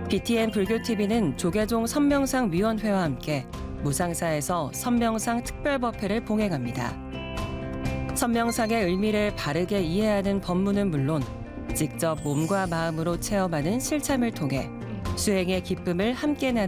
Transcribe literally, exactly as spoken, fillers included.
비티엔 불교티비는 조계종 선명상위원회와 함께 무상사에서 선명상 특별법회를 봉행합니다. 선명상의 의미를 바르게 이해하는 법문은 물론 직접 몸과 마음으로 체험하는 실참을 통해 수행의 기쁨을 함께 나누는